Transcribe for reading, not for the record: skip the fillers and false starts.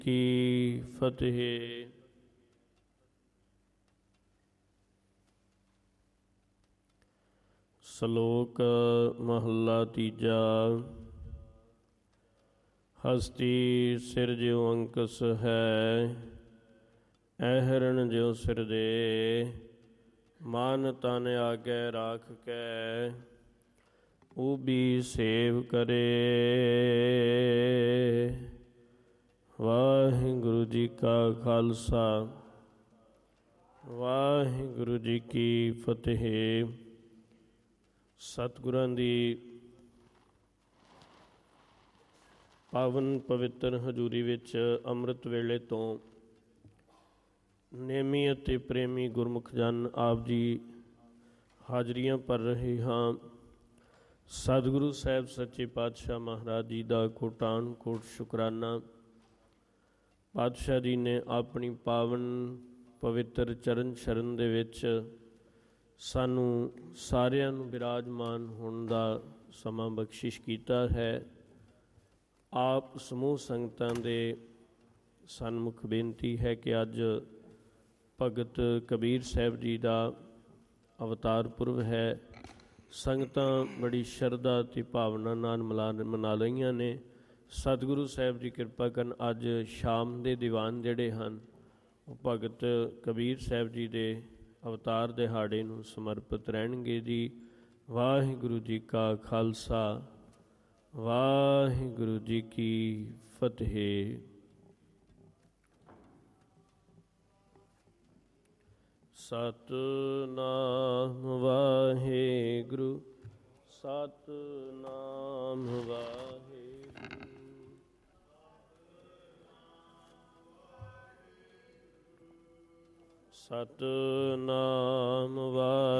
ਕੀ ਫਤਿਹ। ਸ਼ਲੋਕ ਮਹੱਲਾ ਤੀਜਾ। ਹਸਤੀ ਸਿਰਜਿਉ ਅੰਕਸ ਹੈ, ਐਹਰਣ ਜਿਉ ਸਿਰਜੇ। ਮਨ ਤਨ ਆਗੈ ਰਾਖ ਕੈ, ਊਬੀ ਸੇਵ ਕਰੇ। ਵਾਹਿਗੁਰੂ ਜੀ ਕਾ ਖਾਲਸਾ, ਵਾਹਿਗੁਰੂ ਜੀ ਕੀ ਫਤਿਹ। ਸਤਿਗੁਰਾਂ ਦੀ ਪਾਵਨ ਪਵਿੱਤਰ ਹਜ਼ੂਰੀ ਵਿੱਚ ਅੰਮ੍ਰਿਤ ਵੇਲੇ ਤੋਂ ਨੇਮੀ ਅਤੇ ਪ੍ਰੇਮੀ ਗੁਰਮੁਖ ਜਨ ਆਪ ਜੀ ਹਾਜ਼ਰੀਆਂ ਭਰ ਰਹੇ ਹਾਂ। ਸਤਿਗੁਰੂ ਸਾਹਿਬ ਸੱਚੇ ਪਾਤਸ਼ਾਹ ਮਹਾਰਾਜ ਜੀ ਦਾ ਕੋਟਾਨ ਕੋਟ ਸ਼ੁਕਰਾਨਾ। ਪਾਤਸ਼ਾਹ ਜੀ ਨੇ ਆਪਣੀ ਪਾਵਨ ਪਵਿੱਤਰ ਚਰਨ ਸ਼ਰਨ ਦੇ ਵਿੱਚ ਸਾਨੂੰ ਸਾਰਿਆਂ ਨੂੰ ਬਿਰਾਜਮਾਨ ਹੋਣ ਦਾ ਸਮਾਂ ਬਖਸ਼ਿਸ਼ ਕੀਤਾ ਹੈ। ਆਪ ਸਮੂਹ ਸੰਗਤਾਂ ਦੇ ਸਨਮੁਖ ਬੇਨਤੀ ਹੈ ਕਿ ਅੱਜ ਭਗਤ ਕਬੀਰ ਸਾਹਿਬ ਜੀ ਦਾ ਅਵਤਾਰ ਪੁਰਬ ਹੈ। ਸੰਗਤਾਂ ਬੜੀ ਸ਼ਰਧਾ ਅਤੇ ਭਾਵਨਾ ਨਾਲ ਮਨਾ ਰਹੀਆਂ ਨੇ। ਸਤਿਗੁਰੂ ਸਾਹਿਬ ਜੀ ਕਿਰਪਾ ਕਰਨ ਅੱਜ ਸ਼ਾਮ ਦੇ ਦੀਵਾਨ ਜਿਹੜੇ ਹਨ ਉਹ ਭਗਤ ਕਬੀਰ ਸਾਹਿਬ ਜੀ ਦੇ ਅਵਤਾਰ ਦਿਹਾੜੇ ਨੂੰ ਸਮਰਪਿਤ ਰਹਿਣਗੇ ਜੀ। ਵਾਹਿਗੁਰੂ ਜੀ ਕਾ ਖਾਲਸਾ, ਵਾਹਿਗੁਰੂ ਜੀ ਕੀ ਫਤਿਹ। ਸਤਿਨਾਮ ਵਾਹਿਗੁਰੂ, ਸਤਿਨਾਮ ਵਾਹਿਗੁਰੂ। ਸਤਿਨਾਮ ਵਾਹਿਗੁਰੂ,